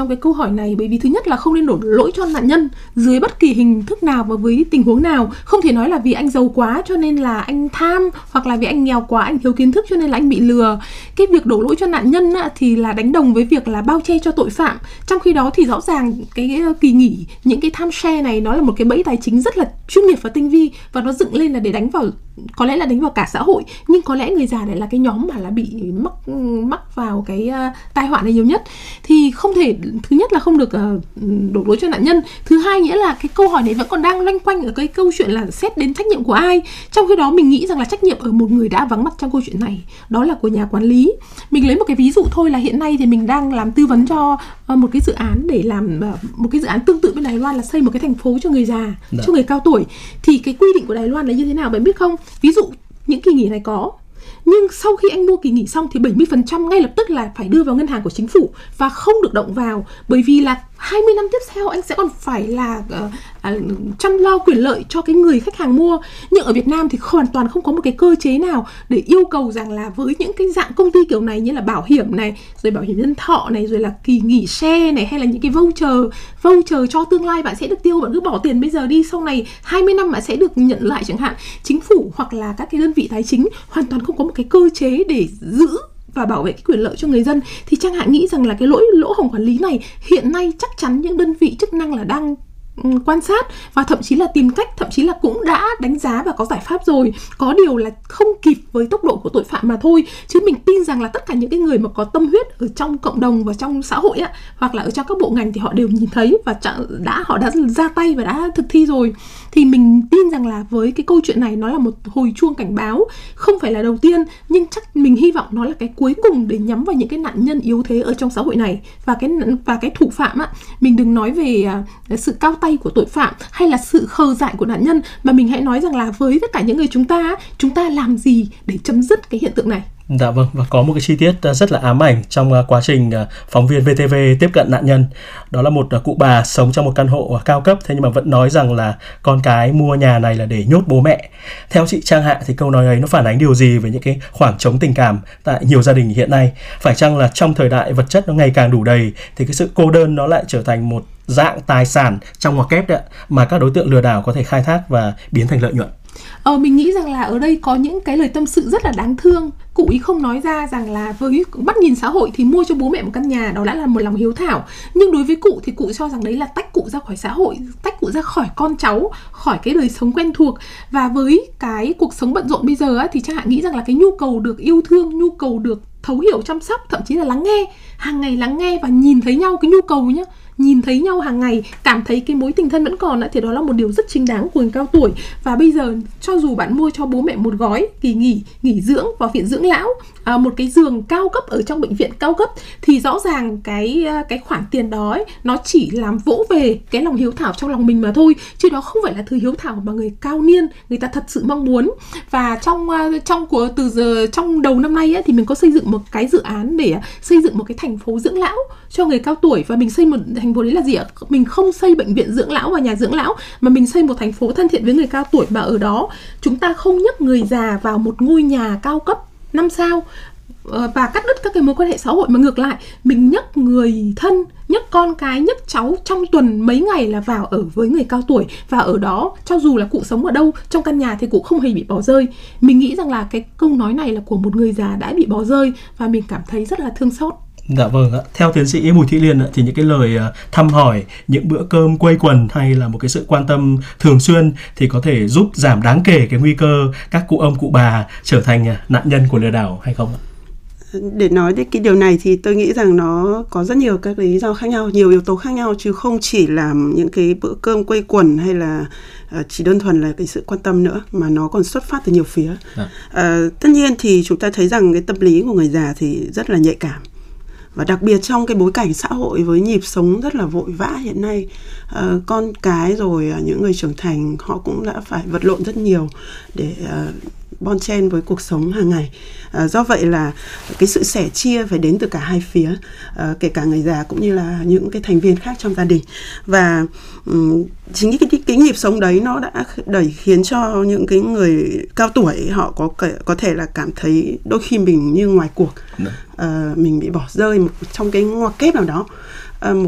trong cái câu hỏi này, bởi vì thứ nhất là không nên đổ lỗi cho nạn nhân dưới bất kỳ hình thức nào và với tình huống nào. Không thể nói là vì anh giàu quá cho nên là anh tham, hoặc là vì anh nghèo quá, anh thiếu kiến thức cho nên là anh bị lừa. Cái việc đổ lỗi cho nạn nhân thì là đánh đồng với việc là bao che cho tội phạm. Trong khi đó thì rõ ràng cái kỳ nghỉ, những cái timeshare này nó là một cái bẫy tài chính rất là chuyên nghiệp và tinh vi, và nó dựng lên là để đánh vào, có lẽ là đánh vào cả xã hội, nhưng có lẽ người già lại là cái nhóm mà là bị mắc vào cái tai họa này nhiều nhất. Thì không thể, thứ nhất là không được đổ lỗi cho nạn nhân. Thứ hai nghĩa là cái câu hỏi này vẫn còn đang loanh quanh ở cái câu chuyện là xét đến trách nhiệm của ai. Trong khi đó mình nghĩ rằng là trách nhiệm ở một người đã vắng mặt trong câu chuyện này, đó là của nhà quản lý. Mình lấy một cái ví dụ thôi, là hiện nay thì mình đang làm tư vấn cho một cái dự án để làm một cái dự án tương tự bên Đài Loan, là xây một cái thành phố cho người già, cho người cao tuổi. Thì cái quy định của Đài Loan là như thế nào bạn biết không? Ví dụ những kỳ nghỉ này có, nhưng sau khi anh mua kỳ nghỉ xong thì 70% ngay lập tức là phải đưa vào ngân hàng của chính phủ và không được động vào, bởi vì là 20 năm tiếp theo anh sẽ còn phải là chăm lo quyền lợi cho cái người khách hàng mua. Nhưng ở Việt Nam thì hoàn toàn không có một cái cơ chế nào để yêu cầu rằng là với những cái dạng công ty kiểu này, như là bảo hiểm này, rồi bảo hiểm nhân thọ này, rồi là kỳ nghỉ share này, hay là những cái voucher cho tương lai bạn sẽ được tiêu, bạn cứ bỏ tiền bây giờ đi, sau này 20 năm bạn sẽ được nhận lại chẳng hạn. Chính phủ hoặc là các cái đơn vị tài chính hoàn toàn không có một cái cơ chế để giữ và bảo vệ cái quyền lợi cho người dân. Thì Trang Hạ nghĩ rằng là cái lỗ hổng quản lý này hiện nay chắc chắn những đơn vị chức năng là đang quan sát và thậm chí là tìm cách, thậm chí là cũng đã đánh giá và có giải pháp rồi. Có điều là không kịp với tốc độ của tội phạm mà thôi. Chứ mình tin rằng là tất cả những cái người mà có tâm huyết ở trong cộng đồng và trong xã hội hoặc là ở trong các bộ ngành thì họ đều nhìn thấy và họ đã ra tay và đã thực thi rồi. Thì mình tin rằng là với cái câu chuyện này, nó là một hồi chuông cảnh báo, không phải là đầu tiên, nhưng chắc mình hy vọng nó là cái cuối cùng để nhắm vào những cái nạn nhân yếu thế ở trong xã hội này. Và cái thủ phạm mình đừng nói về sự cao tay của tội phạm hay là sự khờ dại của nạn nhân, mà mình hãy nói rằng là với tất cả những người chúng ta làm gì để chấm dứt cái hiện tượng này. Dạ vâng, và có một cái chi tiết rất là ám ảnh trong quá trình phóng viên VTV tiếp cận nạn nhân. Đó là một cụ bà sống trong một căn hộ cao cấp, thế nhưng mà vẫn nói rằng là con cái mua nhà này là để nhốt bố mẹ. Theo chị Trang Hạ thì câu nói ấy nó phản ánh điều gì về những cái khoảng trống tình cảm tại nhiều gia đình hiện nay? Phải chăng là trong thời đại vật chất nó ngày càng đủ đầy thì cái sự cô đơn nó lại trở thành một dạng tài sản trong ngoặc kép đấy, mà các đối tượng lừa đảo có thể khai thác và biến thành lợi nhuận? Mình nghĩ rằng là ở đây có những cái lời tâm sự rất là đáng thương. Cụ ý không nói ra rằng là với mắt nhìn xã hội thì mua cho bố mẹ một căn nhà đó đã là một lòng hiếu thảo. Nhưng đối với cụ thì cụ cho rằng đấy là tách cụ ra khỏi xã hội, tách cụ ra khỏi con cháu, khỏi cái đời sống quen thuộc. Và với cái cuộc sống bận rộn bây giờ thì Trang Hạ nghĩ rằng là cái nhu cầu được yêu thương, nhu cầu được thấu hiểu, chăm sóc, thậm chí là lắng nghe, hàng ngày lắng nghe và nhìn thấy nhau, cái nhu cầu nhá, nhìn thấy nhau hàng ngày, cảm thấy cái mối tình thân vẫn còn thì đó là một điều rất chính đáng của người cao tuổi. Và bây giờ cho dù bạn mua cho bố mẹ một gói kỳ nghỉ dưỡng vào viện dưỡng lão, một cái giường cao cấp ở trong bệnh viện cao cấp, thì rõ ràng cái khoản tiền đó nó chỉ làm vỗ về cái lòng hiếu thảo trong lòng mình mà thôi, chứ đó không phải là thứ hiếu thảo mà người cao niên người ta thật sự mong muốn. Và trong đầu năm nay thì mình có xây dựng một cái dự án để xây dựng một cái thành phố dưỡng lão cho người cao tuổi. Và mình xây một thành phố đấy là gì ạ? Mình không xây bệnh viện dưỡng lão và nhà dưỡng lão, mà mình xây một thành phố thân thiện với người cao tuổi, mà ở đó chúng ta không nhấc người già vào một ngôi nhà cao cấp 5 sao và cắt đứt các cái mối quan hệ xã hội, mà ngược lại mình nhấc người thân, nhấc con cái, nhấc cháu trong tuần mấy ngày là vào ở với người cao tuổi. Và ở đó cho dù là cụ sống ở đâu trong căn nhà thì cụ không hề bị bỏ rơi. Mình nghĩ rằng là cái câu nói này là của một người già đã bị bỏ rơi và mình cảm thấy rất là thương xót. Dạ vâng ạ. Theo tiến sĩ Bùi Thị Liên thì những cái lời thăm hỏi, những bữa cơm quây quần hay là một cái sự quan tâm thường xuyên thì có thể giúp giảm đáng kể cái nguy cơ các cụ ông cụ bà trở thành nạn nhân của lừa đảo hay không ạ? Để nói đến cái điều này thì tôi nghĩ rằng nó có rất nhiều các lý do khác nhau, nhiều yếu tố khác nhau, chứ không chỉ là những cái bữa cơm quây quần hay là chỉ đơn thuần là cái sự quan tâm nữa, mà nó còn xuất phát từ nhiều phía. Tất nhiên thì chúng ta thấy rằng cái tâm lý của người già thì rất là nhạy cảm. Và đặc biệt trong cái bối cảnh xã hội với nhịp sống rất là vội vã hiện nay, con cái rồi những người trưởng thành họ cũng đã phải vật lộn rất nhiều để bon chen với cuộc sống hàng ngày. Do vậy là cái sự sẻ chia phải đến từ cả hai phía, kể cả người già cũng như là những cái thành viên khác trong gia đình. Và chính cái nhịp sống đấy nó đã khiến cho những cái người cao tuổi họ có thể là cảm thấy đôi khi mình như ngoài cuộc, mình bị bỏ rơi trong cái ngoặc kép nào đó. Một